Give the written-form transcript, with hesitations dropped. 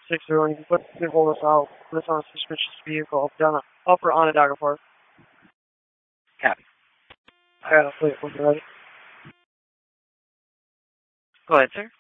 6-0, you can put the hold us out, put us on a suspicious vehicle down upper Onondaga Park. Copy. I gotta play it for you, ready? Go ahead, sir.